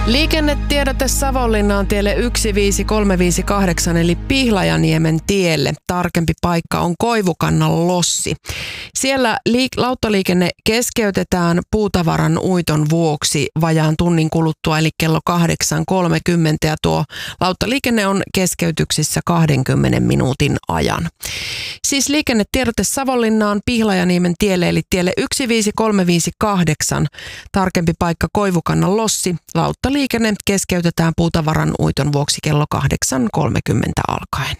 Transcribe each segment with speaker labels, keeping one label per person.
Speaker 1: Liikennetiedote Savonlinnaan tielle 15358 eli Pihlajaniemen tielle. Tarkempi paikka on Koivukannan lossi. Siellä lauttaliikenne keskeytetään puutavaran uiton vuoksi vajaan tunnin kuluttua eli kello 8.30 ja tuo lauttaliikenne on keskeytyksissä 20 minuutin ajan. Siis liikennetiedote Savonlinnaan Pihlajaniemen tielle eli tielle 15358. Tarkempi paikka Koivukannan lossi. Lauttaliikenne keskeytetään puutavaran uiton vuoksi kello 8.30 alkaen.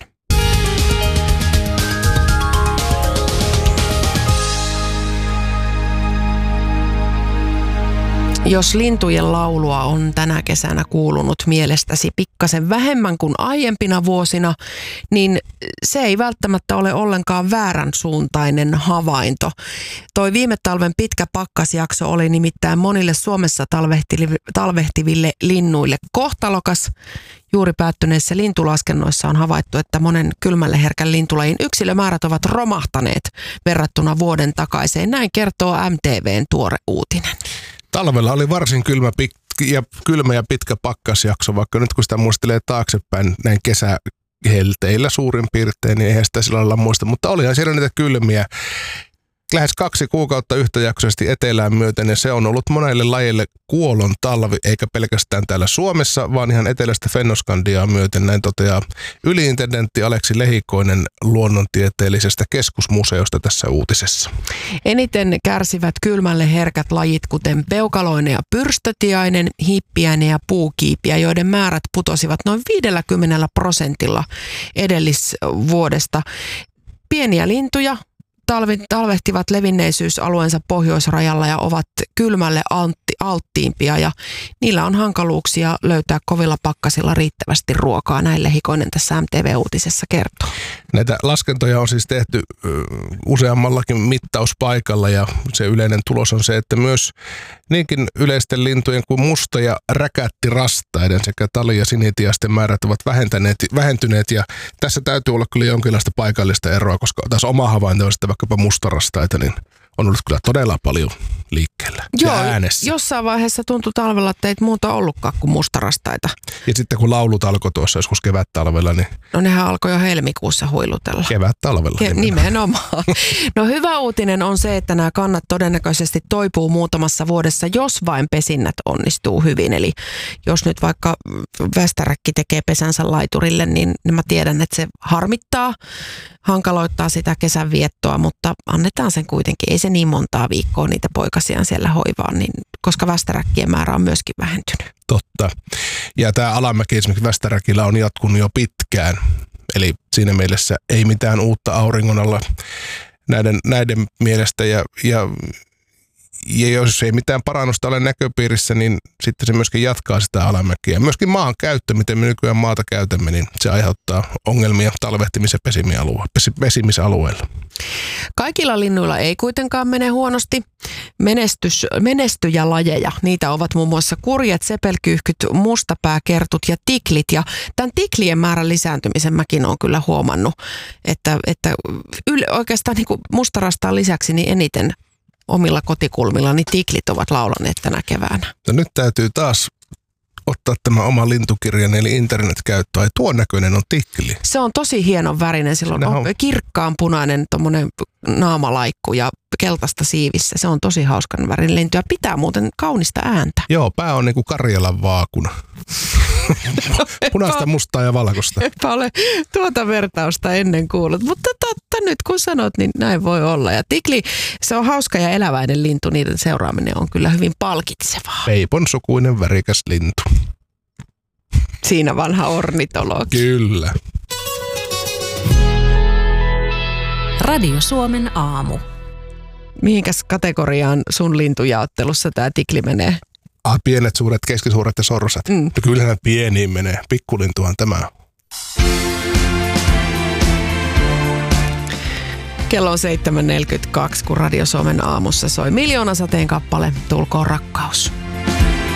Speaker 1: Jos lintujen laulua on tänä kesänä kuulunut mielestäsi pikkasen vähemmän kuin aiempina vuosina, niin se ei välttämättä ole ollenkaan väärän suuntainen havainto. Toi viime talven pitkä pakkasjakso oli nimittäin monille Suomessa talvehtiville linnuille kohtalokas. Juuri päättyneissä lintulaskennoissa on havaittu, että monen kylmälle herkän lintulajin yksilömäärät ovat romahtaneet verrattuna vuoden takaiseen. Näin kertoo MTV:n tuore uutinen.
Speaker 2: Talvella oli varsin kylmä ja pitkä pakkasjakso, vaikka nyt kun sitä muistelee taaksepäin näin kesähelteillä suurin piirtein, niin eihän sitä sillä lailla muista. Mutta olihan siellä niitä kylmiä lähes 2 kuukautta yhtäjaksoisesti etelään myöten, ja se on ollut monelle lajille kuolon talvi, eikä pelkästään täällä Suomessa, vaan ihan etelästä Fennoskandiaa myöten, näin toteaa yliintendentti Aleksi Lehikoinen luonnontieteellisestä keskusmuseosta tässä uutisessa. Eniten
Speaker 1: kärsivät kylmälle herkät lajit, kuten peukaloinen ja pyrstötiainen, hippiäinen ja puukiipiä, joiden määrät putosivat noin 50% edellisvuodesta. Pieniä lintuja talvehtivat levinneisyysalueensa pohjoisrajalla ja ovat kylmälle alttiimpia ja niillä on hankaluuksia löytää kovilla pakkasilla riittävästi ruokaa. Näin Lehikoinen tässä MTV-uutisessa kertoo.
Speaker 2: Näitä laskentoja on siis tehty useammallakin mittauspaikalla ja se yleinen tulos on se, että myös niinkin yleisten lintujen kuin musta- ja räkättirastaiden sekä tali- ja sinitiaisten määrät ovat vähentyneet ja tässä täytyy olla kyllä jonkinlaista paikallista eroa, koska taas oma havainto on sitten vaikkapa mustarastaita, niin on ollut kyllä todella paljon liikkeellä ja äänessä.
Speaker 1: Jossain vaiheessa tuntui talvella, että ei muuta ollutkaan kuin mustarastaita.
Speaker 2: Ja sitten kun laulut alkoi tuossa joskus kevät-talvella, niin...
Speaker 1: No nehän alkoi jo helmikuussa huilutella.
Speaker 2: Kevät-talvella.
Speaker 1: Nimenomaan. No hyvä uutinen on se, että nämä kannat todennäköisesti toipuu muutamassa vuodessa, jos vain pesinnät onnistuu hyvin. Eli jos nyt vaikka västäräkki tekee pesänsä laiturille, niin mä tiedän, että se harmittaa, hankaloittaa sitä kesän viettoa, mutta annetaan sen kuitenkin. Ei se niin montaa viikkoa niitä poikasiaan siellä hoivaan, niin, koska västäräkkien määrä on myöskin vähentynyt.
Speaker 2: Totta. Ja tämä alamäki esimerkiksi västäräkillä on jatkunut jo pitkään. Eli siinä mielessä ei mitään uutta auringon alla näiden mielestä. Ja jos ei mitään parannusta ole näköpiirissä, niin sitten se myöskin jatkaa sitä alamäkiä. Myöskin maan käyttö, miten me nykyään maata käytämme, niin se aiheuttaa ongelmia talvehtimis- ja pesimisalueilla.
Speaker 1: Kaikilla linnuilla ei kuitenkaan mene huonosti. Menestyjälajeja, niitä ovat muun muassa kurjet, sepelkyyhkyt, mustapääkertut ja tiklit. Ja tämän tiklien määrän lisääntymisen mäkin olen kyllä huomannut, että oikeastaan niin kuin mustarastaan lisäksi niin eniten omilla kotikulmilla niin tiklit ovat laulaneet tänä keväänä.
Speaker 2: No nyt täytyy taas ottaa tämä oma lintukirjan eli internetkäyttö. Ai tuon näköinen on tikli.
Speaker 1: Se on tosi hienon värinen. Sillä on kirkkaan punainen tommonen naamalaikku ja keltaista siivissä. Se on tosi hauskan värinen lintu ja pitää muuten kaunista ääntä.
Speaker 2: Joo, pää on niinku Karjalan vaakuna. Punaista, mustaa ja valkoista.
Speaker 1: Eipä ole tuota vertausta ennen kuullut, mutta totta nyt kun sanot, niin näin voi olla. Ja tikli, se on hauska ja eläväinen lintu, niiden seuraaminen on kyllä hyvin palkitsevaa.
Speaker 2: Peipon sukuinen värikäs lintu.
Speaker 1: Siinä vanha ornitologi.
Speaker 2: Kyllä.
Speaker 3: Radio Suomen aamu.
Speaker 1: Mihinkäs kategoriaan sun lintujaottelussa tämä tikli menee?
Speaker 2: Pienet, suuret, keskisuuret ja sorsat. No kyllähän pieniin menee. Pikkulintuhan tämä.
Speaker 1: Kello on 7.42, kun Radio Suomen aamussa soi Miljoonasateen kappale Tulkoon rakkaus.